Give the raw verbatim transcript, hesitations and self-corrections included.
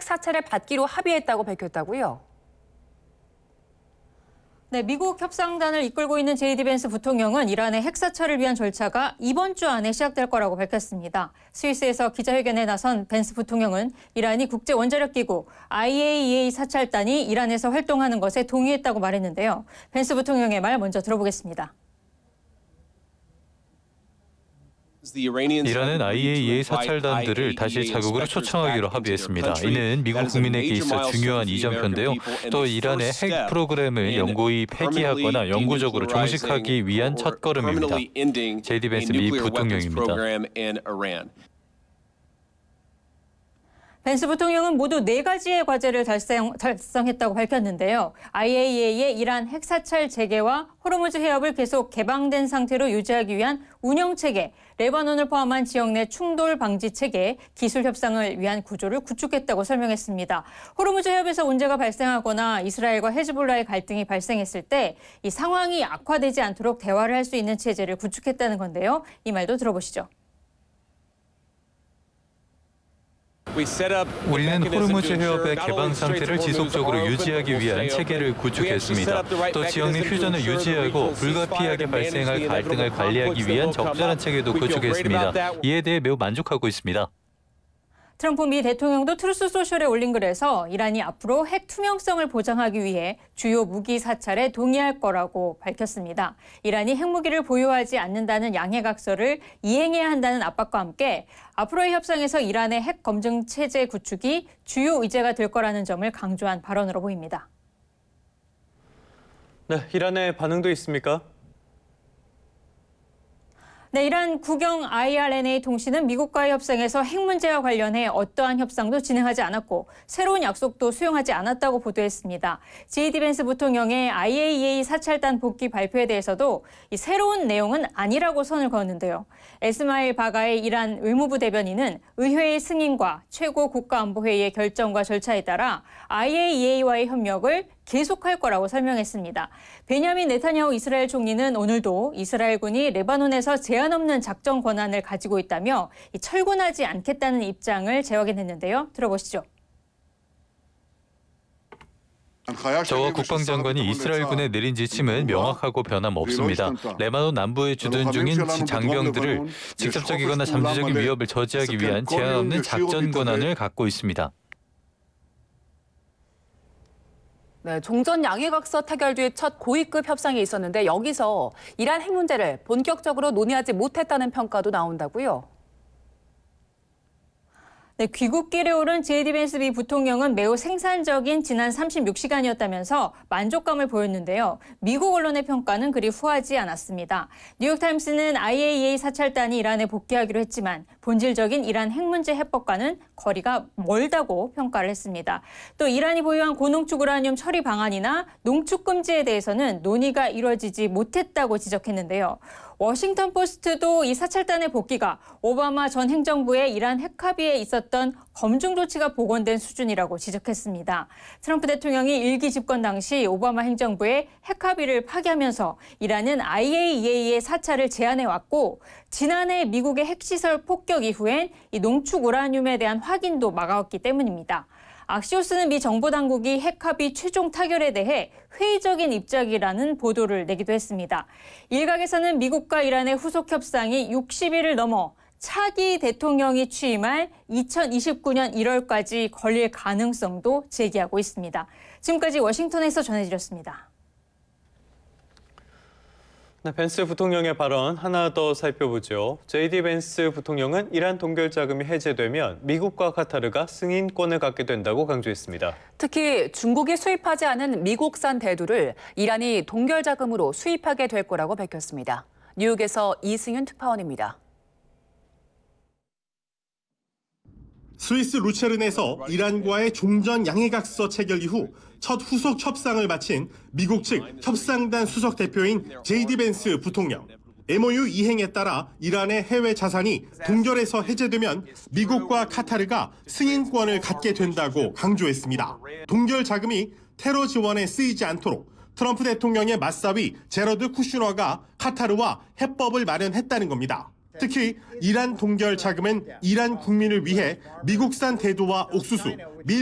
사찰을 받기로 합의했다고 밝혔다고요? 네, 미국 협상단을 이끌고 있는 제이디 벤스 부통령은 이란의 핵 사찰을 위한 절차가 이번 주 안에 시작될 거라고 밝혔습니다. 스위스에서 기자회견에 나선 벤스 부통령은 이란이 국제원자력기구 아이에이이에이 사찰단이 이란에서 활동하는 것에 동의했다고 말했는데요. 벤스 부통령의 말 먼저 들어보겠습니다. 이란은 아이에이이에이 사찰단들을 다시 자국으로 초청하기로 합의했습니다. 이는 미국 국민에게 있어 중요한 이정표인데요. 또 이란의 핵 프로그램을 영구히 폐기하거나 영구적으로 종식하기 위한 첫걸음입니다. 제이디 벤스 미 부통령입니다. 벤스 부통령은 모두 네 가지의 과제를 달성, 달성했다고 밝혔는데요. 아이에이이에이의 이란 핵 사찰 재개와 호르무즈 해협을 계속 개방된 상태로 유지하기 위한 운영체계, 레바논을 포함한 지역 내 충돌 방지 체계, 기술 협상을 위한 구조를 구축했다고 설명했습니다. 호르무즈 해협에서 문제가 발생하거나 이스라엘과 헤즈볼라의 갈등이 발생했을 때 이 상황이 악화되지 않도록 대화를 할 수 있는 체제를 구축했다는 건데요. 이 말도 들어보시죠. 우리는 호르무즈 해협의 개방 상태를 지속적으로 유지하기 위한 체계를 구축했습니다. 또 지역 내 휴전을 유지하고 불가피하게 발생할 갈등을 관리하기 위한 적절한 체계도 구축했습니다. 이에 대해 매우 만족하고 있습니다. 트럼프 미 대통령도 트루스 소셜에 올린 글에서 이란이 앞으로 핵 투명성을 보장하기 위해 주요 무기 사찰에 동의할 거라고 밝혔습니다. 이란이 핵무기를 보유하지 않는다는 양해각서를 이행해야 한다는 압박과 함께 앞으로의 협상에서 이란의 핵 검증 체제 구축이 주요 의제가 될 거라는 점을 강조한 발언으로 보입니다. 네, 이란의 반응도 있습니까? 네, 이란 국영 아이알엔에이 통신은 미국과의 협상에서 핵 문제와 관련해 어떠한 협상도 진행하지 않았고 새로운 약속도 수용하지 않았다고 보도했습니다. 제이디 벤스 부통령의 아이에이이에이 사찰단 복귀 발표에 대해서도 이 새로운 내용은 아니라고 선을 그었는데요. 에스마일 바가의 이란 의무부 대변인은 의회의 승인과 최고 국가안보회의의 결정과 절차에 따라 아이에이이에이와의 협력을 계속할 거라고 설명했습니다. 베냐민 네타냐후 이스라엘 총리는 오늘도 이스라엘군이 레바논에서 제한 없는 작전 권한을 가지고 있다며 철군하지 않겠다는 입장을 재확인했는데요. 들어보시죠. 저와 국방장관이 이스라엘군에 내린 지침은 명확하고 변함없습니다. 레바논 남부에 주둔 중인 장병들을 직접적이거나 잠재적인 위협을 저지하기 위한 제한 없는 작전 권한을 갖고 있습니다. 네, 종전 양해각서 타결 뒤에 첫 고위급 협상이 있었는데 여기서 이란 핵 문제를 본격적으로 논의하지 못했다는 평가도 나온다고요? 네, 귀국길에 오른 제이디 벤스 미 부통령은 매우 생산적인 지난 삼십육 시간이었다면서 만족감을 보였는데요. 미국 언론의 평가는 그리 후하지 않았습니다. 뉴욕타임스는 아이에이이에이 사찰단이 이란에 복귀하기로 했지만 본질적인 이란 핵 문제 해법과는 거리가 멀다고 평가를 했습니다. 또 이란이 보유한 고농축 우라늄 처리 방안이나 농축 금지에 대해서는 논의가 이루어지지 못했다고 지적했는데요. 워싱턴 포스트도 이 사찰단의 복귀가 오바마 전 행정부의 이란 핵 합의에 있었던 검증 조치가 복원된 수준이라고 지적했습니다. 트럼프 대통령이 일기 집권 당시 오바마 행정부의 핵 합의를 파기하면서 이란은 아이에이이에이의 사찰을 제안해왔고 지난해 미국의 핵시설 폭격 이후엔 이 농축 우라늄에 대한 확인도 막아왔기 때문입니다. 악시오스는 미 정보당국이 핵합의 최종 타결에 대해 회의적인 입장이라는 보도를 내기도 했습니다. 일각에서는 미국과 이란의 후속 협상이 육십 일을 넘어 차기 대통령이 취임할 이천이십구 년 일월까지 걸릴 가능성도 제기하고 있습니다. 지금까지 워싱턴에서 전해드렸습니다. 네, 벤스 부통령의 발언 하나 더 살펴보죠. 제이디 벤스 부통령은 이란 동결 자금이 해제되면 미국과 카타르가 승인권을 갖게 된다고 강조했습니다. 특히 중국이 수입하지 않은 미국산 대두를 이란이 동결 자금으로 수입하게 될 거라고 밝혔습니다. 뉴욕에서 이승윤 특파원입니다. 스위스 루체른에서 이란과의 종전 양해각서 체결 이후 첫 후속 협상을 마친 미국 측 협상단 수석 대표인 제이디 벤스 부통령. 엠오유 이행에 따라 이란의 해외 자산이 동결에서 해제되면 미국과 카타르가 승인권을 갖게 된다고 강조했습니다. 동결 자금이 테러 지원에 쓰이지 않도록 트럼프 대통령의 맞사위 제러드 쿠슈너가 카타르와 해법을 마련했다는 겁니다. 특히 이란 동결 자금은 이란 국민을 위해 미국산 대두와 옥수수, 밀